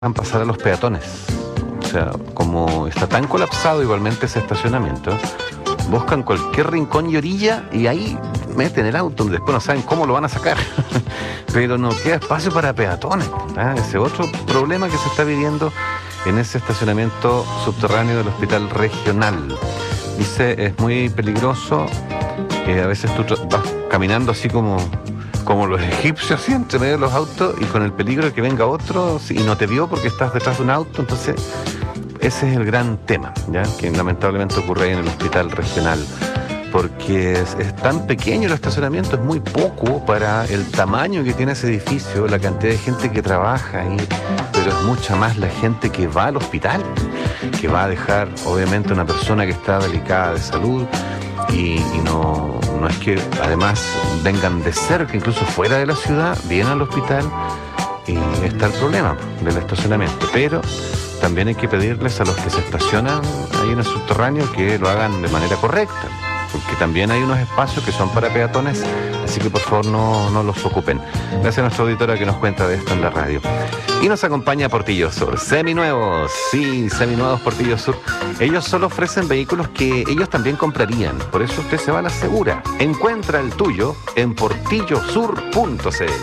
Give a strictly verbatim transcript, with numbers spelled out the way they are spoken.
dejan pasar a los peatones. O sea, como está tan colapsado igualmente ese estacionamiento, buscan cualquier rincón y orilla y ahí meten el auto. Después no saben cómo lo van a sacar. Pero no queda espacio para peatones. ¿Ah? Ese otro problema que se está viviendo en ese estacionamiento subterráneo del hospital regional. Dice, es muy peligroso. Eh, a veces tú vas caminando así como... como los egipcios, así, entre medio de los autos y con el peligro de que venga otro y no te vio porque estás detrás de un auto. Entonces, ese es el gran tema, ¿ya? Que lamentablemente ocurre ahí en el hospital regional, porque es, es tan pequeño el estacionamiento, es muy poco para el tamaño que tiene ese edificio, la cantidad de gente que trabaja ahí, pero es mucha más la gente que va al hospital, que va a dejar, obviamente, una persona que está delicada de salud. Y, y no, no es que además vengan de cerca, incluso fuera de la ciudad, vienen al hospital y está el problema del estacionamiento. Pero también hay que pedirles a los que se estacionan ahí en el subterráneo que lo hagan de manera correcta, porque también hay unos espacios que son para peatones, así que por favor no, no los ocupen. Gracias a nuestra auditora que nos cuenta de esto en la radio. Y nos acompaña Portillo Sur, seminuevos, sí, seminuevos Portillo Sur. Ellos solo ofrecen vehículos que ellos también comprarían, por eso usted se va a la segura. Encuentra el tuyo en portillo sur punto c l.